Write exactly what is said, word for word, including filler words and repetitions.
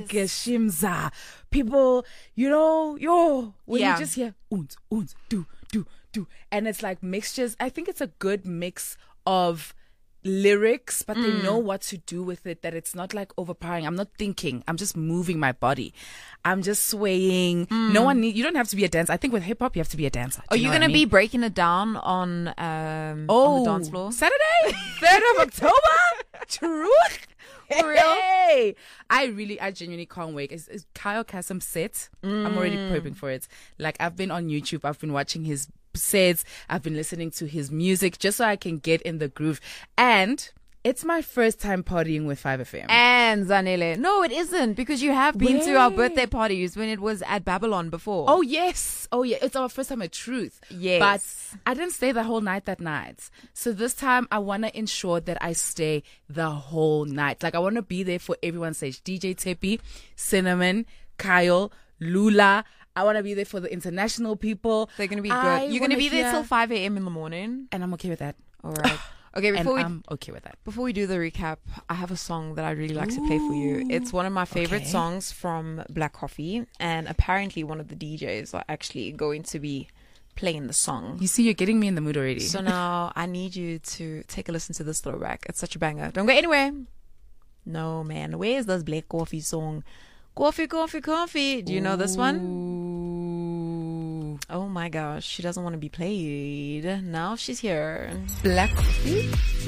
Shimza. People, you know, yo, when Yeah. you just hear uns, uns, do, do, do. And it's like mixtures. I think it's a good mix of lyrics, but they know what to do with it, that it's not like overpowering. I'm not thinking, I'm just moving my body, I'm just swaying. No one need, you don't have to be a dancer. I think with hip-hop you have to be a dancer. Do Are you you know what going I to mean? be breaking it down on um oh on the dance floor? Saturday third of October? Truth. For real? Hey, I really, I genuinely can't wait. It's, it's Kyle Kasim set. I'm already prepping for it. Like, I've been on YouTube, I've been watching his sets, I've been listening to his music just so I can get in the groove. And it's my first time partying with five F M. And Zanele. No, it isn't, because you have been to our Wait. birthday parties when it was at Babylon before. Oh, yes. Oh, yeah. It's our first time at Truth. Yes. But I didn't stay the whole night that night. So this time I want to ensure that I stay the whole night. Like, I want to be there for everyone's stage. D J Tepi, Cinnamon, Kyle, Lula. I want to be there for the international people. They're going to be good. I You're going to wanna be there hear- till five a.m. in the morning. And I'm okay with that. All right. Okay, And before we I'm okay with that. Before we do the recap, I have a song that I really like to play for you. It's one of my favorite okay. songs from Black Coffee, and apparently one of the D Js are actually going to be playing the song. You see, you're getting me in the mood already. So now I need you to take a listen to this throwback. It's such a banger. Don't go anywhere. No, man. Where is this Black Coffee song? Coffee, coffee, coffee. Do you know this one? Ooh. Oh my gosh. She doesn't want to be played. Now she's here. Black coffee?